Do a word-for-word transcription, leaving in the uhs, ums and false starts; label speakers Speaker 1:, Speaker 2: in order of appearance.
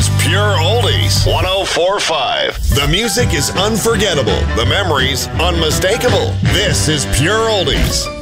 Speaker 1: Lansing's Pure Oldies, one oh four point five. The music is unforgettable. The memories unmistakable. This is Pure Oldies.